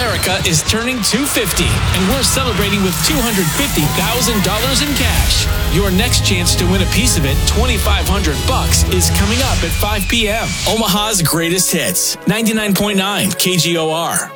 America is turning 250, and we're celebrating with $250,000 in cash. Your next chance to win a piece of it, $2,500, is coming up at 5 p.m. Omaha's greatest hits, 99.9 KGOR.